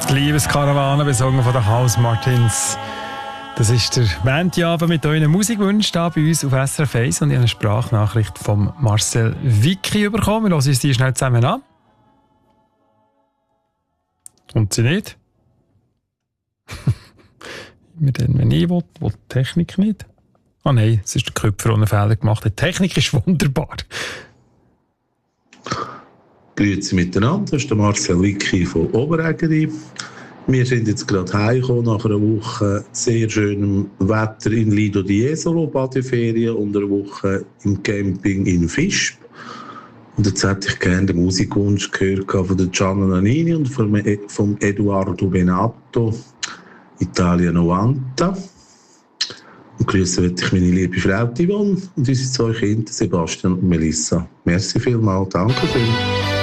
Die Liebeskarawane besungen von den House Martins. Das ist der Montagabend mit euren Musikwünschen hier bei uns auf SRF 1 und ich habe eine Sprachnachricht von Marcel Vicky bekommen. Wir hören uns die schnell zusammen an. Und sie nicht? Wenn ich will die Technik nicht. Ah nein, es ist der Köpfer, der einen Fehler gemacht hat. Die Technik ist wunderbar. Grüezi miteinander, das ist der Marcel Vicky von Oberägeri. Wir sind jetzt gerade heimgekommen nach einer Woche sehr schönem Wetter in Lido di Jesolo, Badeferien, und einer Woche im Camping in Visp. Und jetzt hätte ich gerne den Musikwunsch gehört von der Gianna Nannini und vom Eduardo Benato, Italia 90. Und grüßen möchte ich meine liebe Frau Yvonne und unsere zwei Kinder, Sebastian und Melissa. Merci vielmals, danke schön.